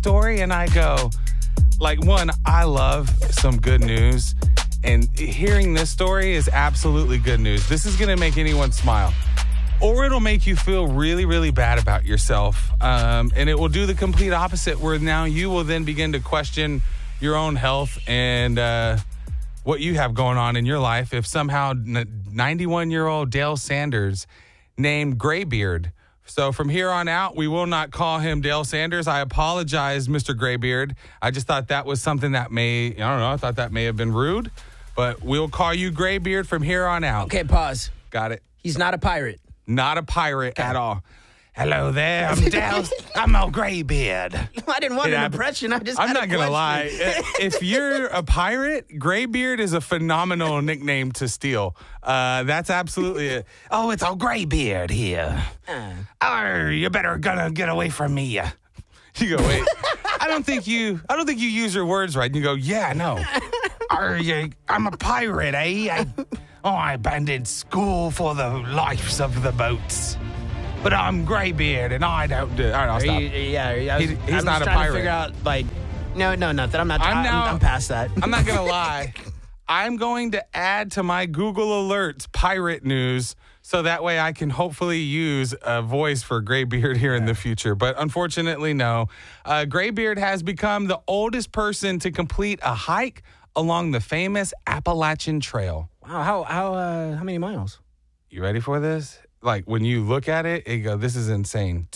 story and I go, like, one, I love some good news. And hearing this story is absolutely good news. This is going to make anyone smile. Or it'll make you feel really, really bad about yourself. And it will do the complete opposite, where now you will then begin to question your own health and what you have going on in your life if somehow 91-year-old Dale Sanders named Graybeard. So from here on out, we will not call him Dale Sanders. I apologize, Mr. Graybeard. I just thought that was something that I thought that may have been rude. But we'll call you Graybeard from here on out. Okay, pause. Got it. He's not a pirate. Not a pirate at all. Hello there, I'm Dale. I'm a Graybeard. I didn't want an impression. I'm not going to lie. If you're a pirate, Graybeard is a phenomenal nickname to steal. That's absolutely it. Oh, it's a Graybeard here. You better gonna get away from me. You go, wait. I don't think you use your words right. And you go, yeah, no. I'm a pirate, eh? I abandoned school for the lives of the boats. But I'm Graybeard, and I don't do it. All right, I'll stop. He's not a pirate. Trying to figure out, nothing. I'm past that. I'm not going to lie. I'm going to add to my Google Alerts pirate news so that way I can hopefully use a voice for Graybeard here in the future. But unfortunately, no. Graybeard has become the oldest person to complete a hike along the famous Appalachian Trail. Wow, how many miles? You ready for this? Like, when you look at it, you go, this is insane.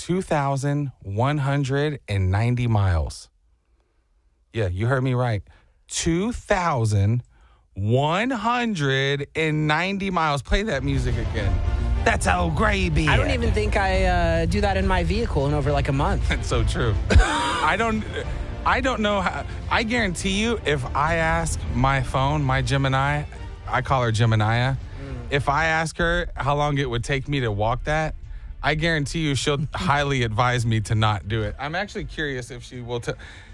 2,190 miles. Yeah, you heard me right. 2,190 miles. Play that music again. That's how Graybeard. I don't even think I do that in my vehicle in over like a month. That's so true. I don't know how. I guarantee you, if I ask my phone, my Gemini, I call her Gemini. If I ask her how long it would take me to walk that, I guarantee you she'll highly advise me to not do it. I'm actually curious if she will.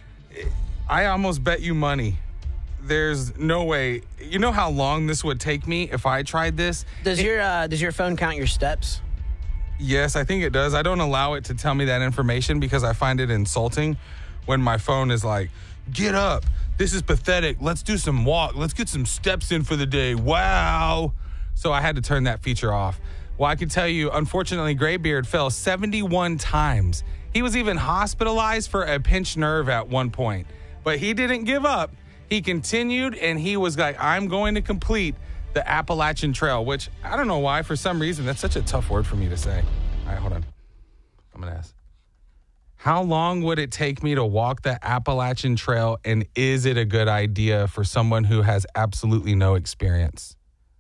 I almost bet you money. There's no way. You know how long this would take me if I tried this? Does your phone count your steps? Yes, I think it does. I don't allow it to tell me that information because I find it insulting when my phone is like, get up. This is pathetic. Let's do some walk. Let's get some steps in for the day. Wow. So I had to turn that feature off. Well, I can tell you, unfortunately, Graybeard fell 71 times. He was even hospitalized for a pinched nerve at one point. But he didn't give up. He continued, and he was like, I'm going to complete the Appalachian Trail, which I don't know why. For some reason, that's such a tough word for me to say. All right, hold on. I'm going to ask. How long would it take me to walk the Appalachian Trail, and is it a good idea for someone who has absolutely no experience?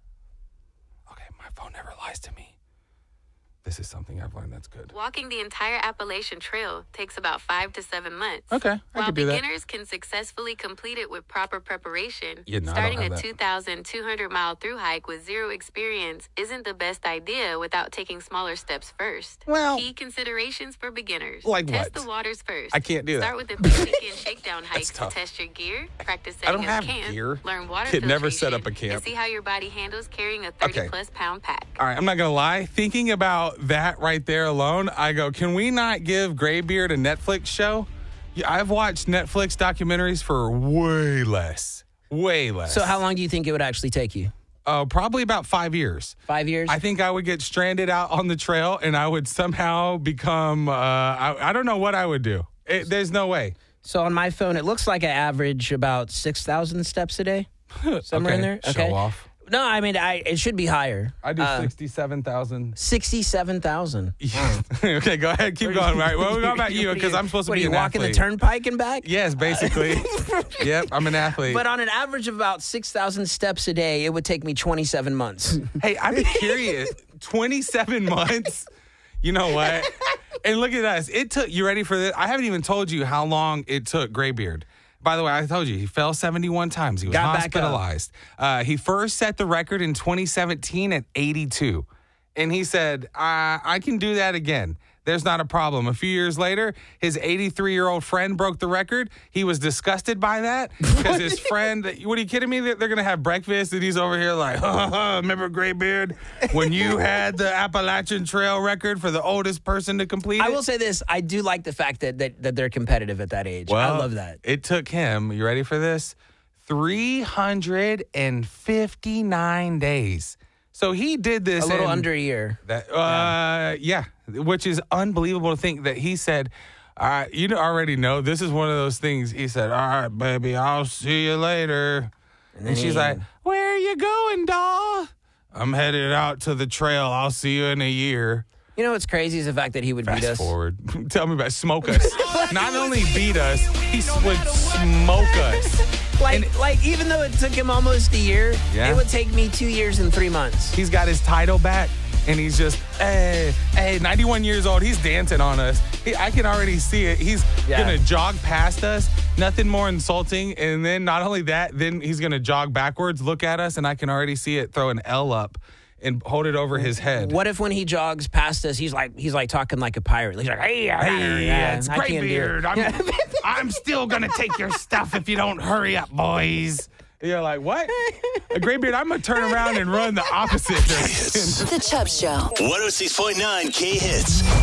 Phone never lies to me. This is something I've learned that's good. Walking the entire Appalachian Trail takes about 5 to 7 months. Okay, I could do that. While beginners can successfully complete it with proper preparation, I starting a 2,200-mile through hike with zero experience isn't the best idea without taking smaller steps first. Well, key considerations for beginners. Like Test what? the waters first. I can't do that. Start with a few weekend shakedown hikes to test your gear, practice setting I don't have camp, gear. learn water Could never filtration, set up a camp. and see how your body handles carrying a 30-plus pound pack. All right, I'm not going to lie. Thinking about that right there alone, I go, can we not give Graybeard a Netflix show? Yeah, I've watched Netflix documentaries for way less. Way less. So how long do you think it would actually take you? Probably about 5 years. 5 years? I think I would get stranded out on the trail, and I would somehow become, I don't know what I would do. There's no way. So on my phone, it looks like I average about 6,000 steps a day. Somewhere in there. Okay. Show off. No, I mean, it should be higher. I do 67,000. 67,000. Okay, go ahead. Keep going. All right. Well, what about you? Because I'm supposed to be an athlete. Walking the turnpike and back? Yes, basically. Yep, I'm an athlete. But on an average of about 6,000 steps a day, it would take me 27 months. Hey, I'm curious. 27 months? You know what? And look at us. It took, you ready for this? I haven't even told you how long it took Graybeard. By the way, I told you, he fell 71 times. He was hospitalized. He first set the record in 2017 at 82. And he said, I can do that again. There's not a problem. A few years later, his 83-year-old friend broke the record. He was disgusted by that because his friend, what are you kidding me? They're going to have breakfast and he's over here like, remember Graybeard when you had the Appalachian Trail record for the oldest person to complete it? I will say this. I do like the fact that they're competitive at that age. I love that. It took him, you ready for this? 359 days. So he did this a little under a year. Yeah, which is unbelievable to think that he said, all right, you already know, this is one of those things. He said, all right, baby, I'll see you later. And she's like, where are you going, doll? I'm headed out to the trail. I'll see you in a year. You know what's crazy is the fact that he would beat us. Fast forward. Tell me about smoke us. Not only beat us, he would smoke us. Like even though it took him almost a year, it would take me 2 years and 3 months. He's got his title back, and he's just, hey, 91 years old. He's dancing on us. I can already see it. He's going to jog past us. Nothing more insulting. And then not only that, then he's going to jog backwards, look at us, and I can already see it throw an L up and hold it over his head. What if when he jogs past us, he's like talking like a pirate? He's like, hey, it's Graybeard. I'm still going to take your stuff if you don't hurry up, boys. You're like, what? Graybeard, I'm going to turn around and run the opposite direction. The Chubb Show. 106.9 K-Hits.